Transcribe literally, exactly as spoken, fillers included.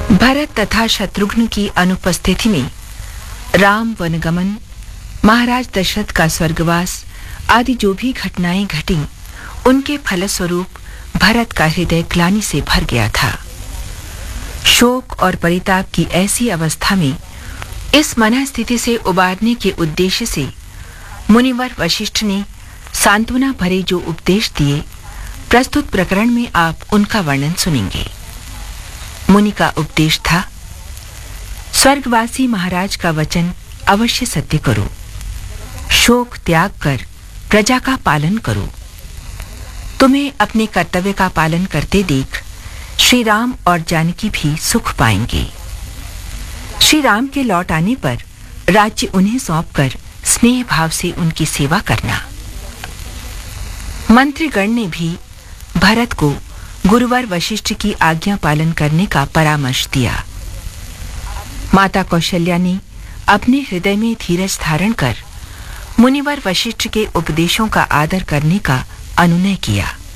भरत तथा शत्रुघ्न की अनुपस्थिति में राम वनगमन, महाराज दशरथ का स्वर्गवास आदि जो भी घटनाएं घटीं, उनके फलस्वरूप भरत का हृदय ग्लानि से भर गया था। शोक और परिताप की ऐसी अवस्था में इस मन स्थिति से उबारने के उद्देश्य से मुनिवर वशिष्ठ ने सांत्वना भरे जो उपदेश दिए, प्रस्तुत प्रकरण में आप उनका वर्णन सुनेंगे। मुनि का उपदेश था, स्वर्गवासी महाराज का वचन अवश्य सत्य करो, शोक त्याग कर प्रजा का पालन करो। तुम्हें अपने कर्तव्य का पालन करते देख श्री राम और जानकी भी सुख पाएंगे। श्री राम के लौट आने पर राज्य उन्हें सौंपकर स्नेह भाव से उनकी सेवा करना। मंत्रीगण ने भी भरत को गुरुवर वशिष्ठ की आज्ञा पालन करने का परामर्श दिया। माता कौशल्या ने अपने हृदय में धीरज धारण कर मुनिवर वशिष्ठ के उपदेशों का आदर करने का अनुनय किया।